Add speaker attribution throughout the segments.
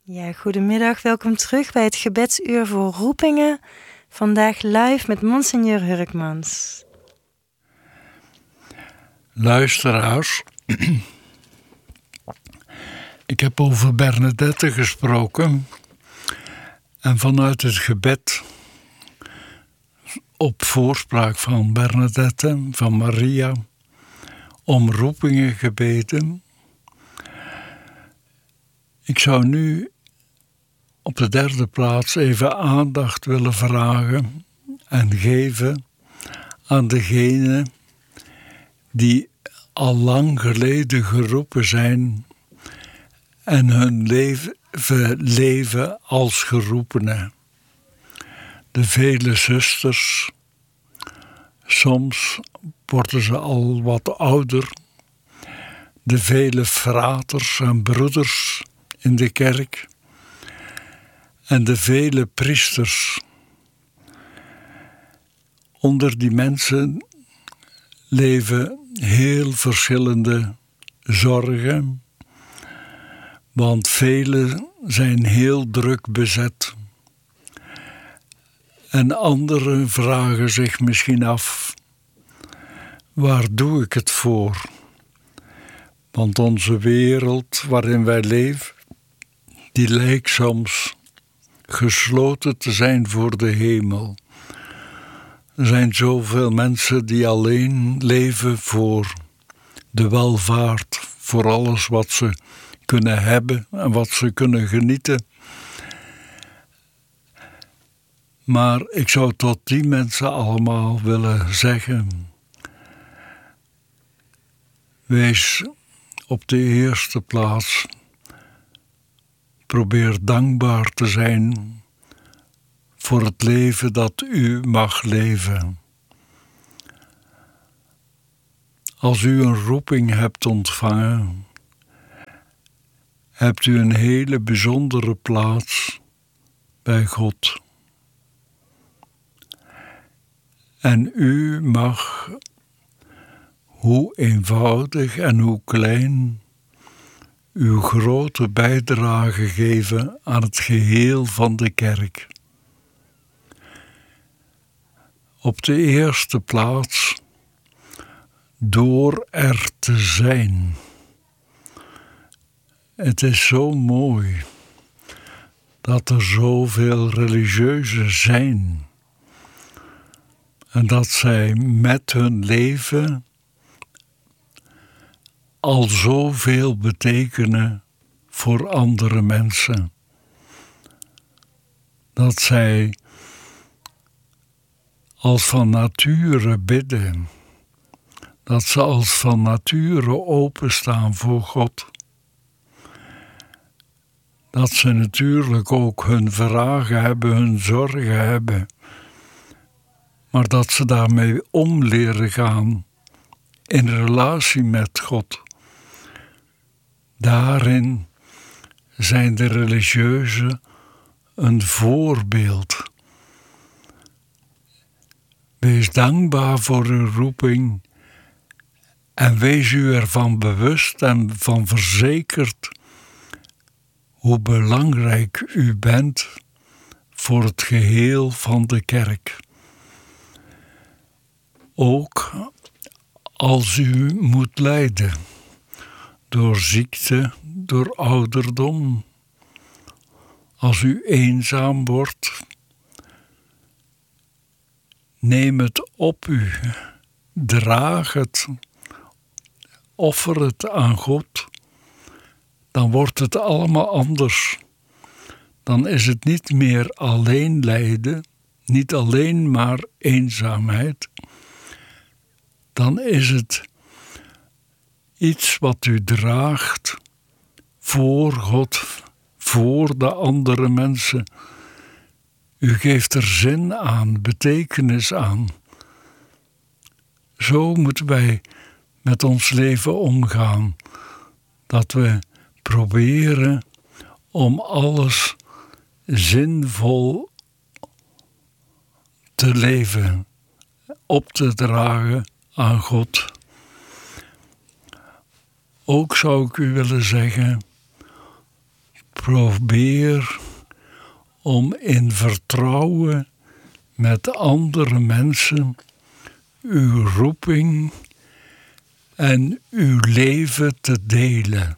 Speaker 1: Ja, goedemiddag. Welkom terug bij het gebedsuur voor roepingen. Vandaag live met Monseigneur Hurkmans.
Speaker 2: Luisteraars, ik heb over Bernadette gesproken en vanuit het gebed op voorspraak van Bernadette, van Maria, om roepingen gebeden. Ik zou nu op de derde plaats even aandacht willen vragen en geven aan degenen die al lang geleden geroepen zijn en hun leven als geroepenen. De vele zusters, soms worden ze al wat ouder, de vele fraters en broeders in de kerk en de vele priesters. Onder die mensen leven heel verschillende zorgen, want velen zijn heel druk bezet. En anderen vragen zich misschien af, waar doe ik het voor? Want onze wereld waarin wij leven, die lijkt soms gesloten te zijn voor de hemel. Er zijn zoveel mensen die alleen leven voor de welvaart, voor alles wat ze kunnen hebben en wat ze kunnen genieten. Maar ik zou tot die mensen allemaal willen zeggen: wees op de eerste plaats. Probeer dankbaar te zijn voor het leven dat u mag leven. Als u een roeping hebt ontvangen, hebt u een hele bijzondere plaats bij God. En u mag, hoe eenvoudig en hoe klein, uw grote bijdrage geven aan het geheel van de kerk. Op de eerste plaats door er te zijn. Het is zo mooi dat er zoveel religieuzen zijn en dat zij met hun leven al zoveel betekenen voor andere mensen. Dat zij als van nature bidden. Dat ze als van nature openstaan voor God. Dat ze natuurlijk ook hun vragen hebben, hun zorgen hebben. Maar dat ze daarmee om leren gaan in relatie met God. Daarin zijn de religieuzen een voorbeeld. Wees dankbaar voor uw roeping en wees u ervan bewust en van verzekerd hoe belangrijk u bent voor het geheel van de kerk. Ook als u moet lijden door ziekte, door ouderdom, als u eenzaam wordt, neem het op u, draag het, offer het aan God, dan wordt het allemaal anders. Dan is het niet meer alleen lijden, niet alleen maar eenzaamheid. Dan is het iets wat u draagt voor God, voor de andere mensen. U geeft er zin aan, betekenis aan. Zo moeten wij met ons leven omgaan. Dat we proberen om alles zinvol te leven, op te dragen aan God. Ook zou ik u willen zeggen, Probeer om in vertrouwen met andere mensen uw roeping en uw leven te delen.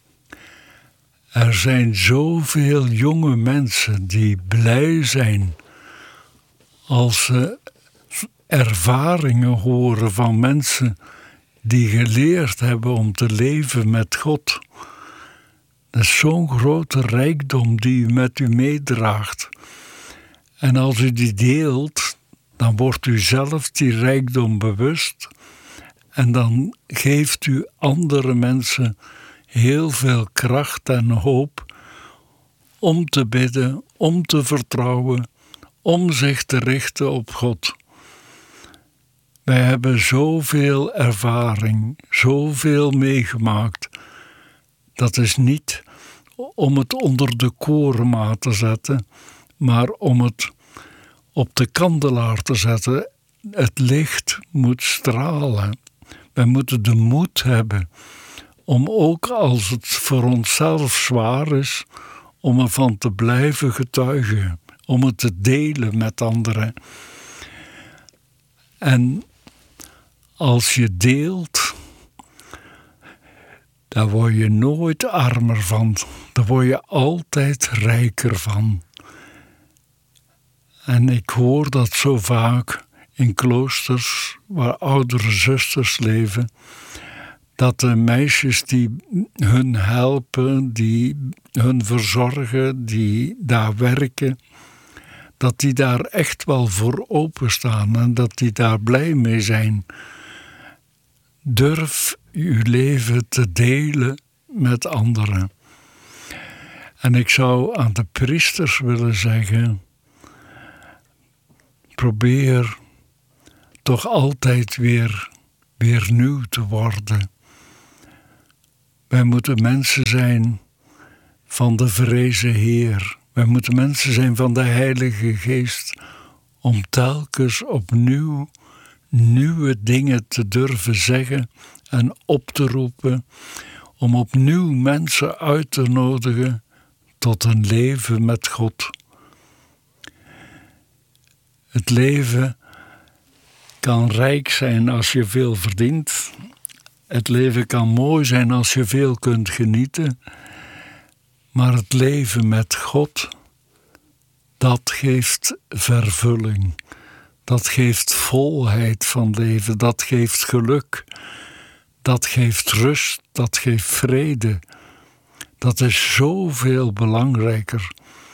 Speaker 2: Er zijn zoveel jonge mensen die blij zijn als ze ervaringen horen van mensen die geleerd hebben om te leven met God. Dat is zo'n grote rijkdom die u met u meedraagt. En als u die deelt, dan wordt u zelf die rijkdom bewust. En dan geeft u andere mensen heel veel kracht en hoop om te bidden, om te vertrouwen, om zich te richten op God. Wij hebben zoveel ervaring, zoveel meegemaakt. Dat is niet om het onder de korenmaat te zetten, maar om het op de kandelaar te zetten. Het licht moet stralen. Wij moeten de moed hebben om ook als het voor onszelf zwaar is, om ervan te blijven getuigen, om het te delen met anderen. En als je deelt, daar word je nooit armer van. Daar word je altijd rijker van. En ik hoor dat zo vaak in kloosters waar oudere zusters leven, dat de meisjes die hun helpen, die hun verzorgen, die daar werken, dat die daar echt wel voor openstaan en dat die daar blij mee zijn. Durf uw leven te delen met anderen. En ik zou aan de priesters willen zeggen, probeer toch altijd weer nieuw te worden. Wij moeten mensen zijn van de vrezen Heer. Wij moeten mensen zijn van de Heilige Geest, om telkens opnieuw nieuwe dingen te durven zeggen en op te roepen, om opnieuw mensen uit te nodigen tot een leven met God. Het leven kan rijk zijn als je veel verdient. Het leven kan mooi zijn als je veel kunt genieten. Maar het leven met God, dat geeft vervulling. Dat geeft volheid van leven. Dat geeft geluk. Dat geeft rust. Dat geeft vrede. Dat is zoveel belangrijker.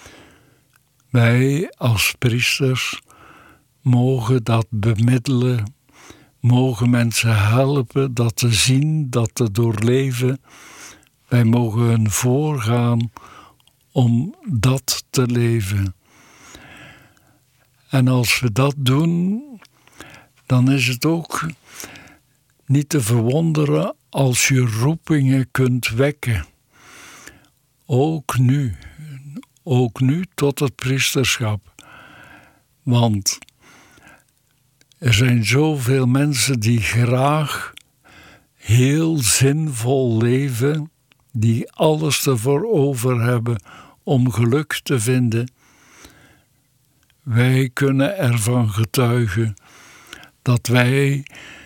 Speaker 2: Wij als priesters mogen dat bemiddelen, mogen mensen helpen dat te zien, dat te doorleven. Wij mogen hun voorgaan om dat te leven. En als we dat doen, dan is het ook niet te verwonderen als je roepingen kunt wekken. Ook nu tot het priesterschap. Want er zijn zoveel mensen die graag heel zinvol leven, die alles ervoor over hebben om geluk te vinden. Wij kunnen ervan getuigen dat wij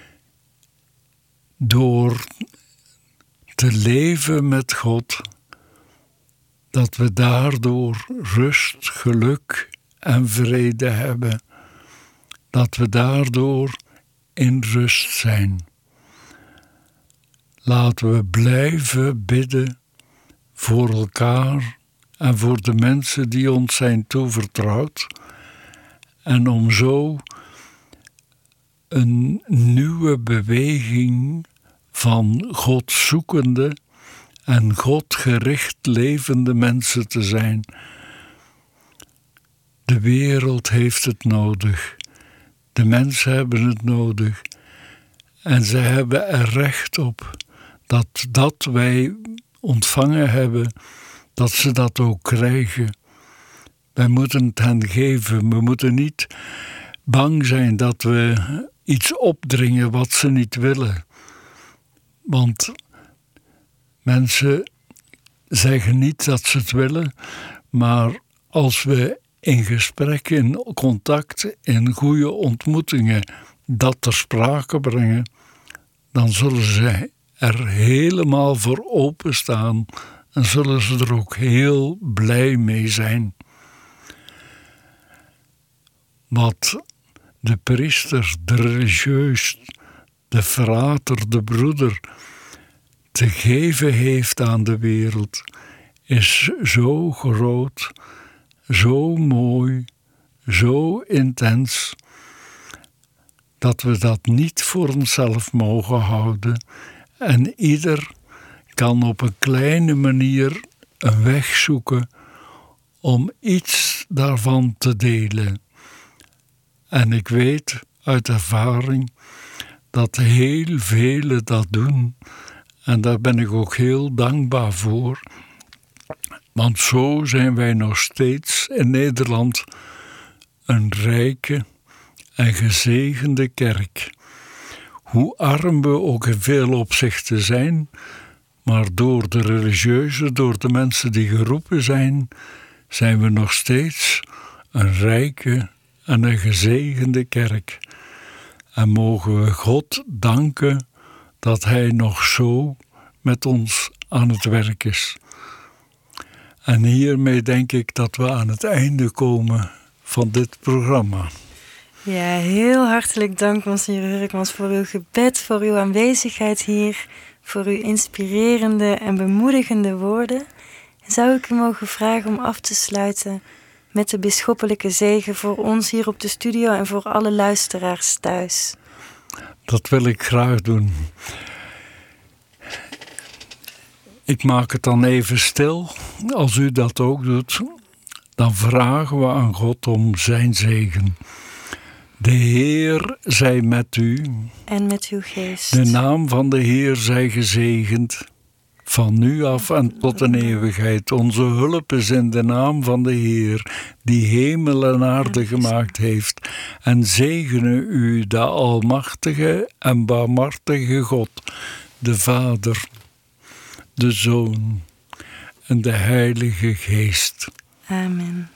Speaker 2: door te leven met God, dat we daardoor rust, geluk en vrede hebben. Dat we daardoor in rust zijn. Laten we blijven bidden voor elkaar en voor de mensen die ons zijn toevertrouwd. En om zo een nieuwe beweging van God zoekende en God gericht levende mensen te zijn. De wereld heeft het nodig. De mensen hebben het nodig. En ze hebben er recht op dat wij ontvangen hebben, dat ze dat ook krijgen. Wij moeten het hen geven. We moeten niet bang zijn dat we iets opdringen wat ze niet willen. Want mensen zeggen niet dat ze het willen, maar als we in gesprek, in contact, in goede ontmoetingen dat ter sprake brengen, dan zullen ze er helemaal voor openstaan en zullen ze er ook heel blij mee zijn. Wat de priester, de religieus, de frater, de broeder te geven heeft aan de wereld, is zo groot, zo mooi, zo intens, dat we dat niet voor onszelf mogen houden. En ieder kan op een kleine manier een weg zoeken om iets daarvan te delen. En ik weet uit ervaring dat heel velen dat doen. En daar ben ik ook heel dankbaar voor. Want zo zijn wij nog steeds in Nederland een rijke en gezegende kerk. Hoe arm we ook in veel opzichten zijn, maar door de religieuzen, door de mensen die geroepen zijn, zijn we nog steeds een rijke en een gezegende kerk. En mogen we God danken dat Hij nog zo met ons aan het werk is. En hiermee denk ik dat we aan het einde komen van dit programma.
Speaker 1: Ja, heel hartelijk dank, Monsignor Hurkmans, voor uw gebed, voor uw aanwezigheid hier, voor uw inspirerende en bemoedigende woorden. En zou ik u mogen vragen om af te sluiten met de bisschoppelijke zegen voor ons hier op de studio en voor alle luisteraars thuis?
Speaker 2: Dat wil ik graag doen. Ik maak het dan even stil. Als u dat ook doet, dan vragen we aan God om zijn zegen. De Heer zij met u.
Speaker 1: En met uw geest.
Speaker 2: De naam van de Heer zij gezegend. Van nu af en tot in eeuwigheid. Onze hulp is in de naam van de Heer, die hemel en aarde gemaakt heeft. En zegene u de almachtige en barmhartige God, de Vader, de Zoon en de Heilige Geest.
Speaker 1: Amen.